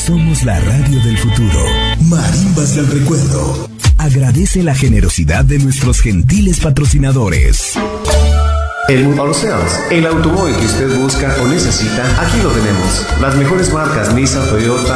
Somos la radio del futuro. Marimbas del recuerdo. Agradece la generosidad de nuestros gentiles patrocinadores. Helmut Auto Sales, el automóvil que usted busca o necesita, aquí lo tenemos. Las mejores marcas Nissan, Toyota,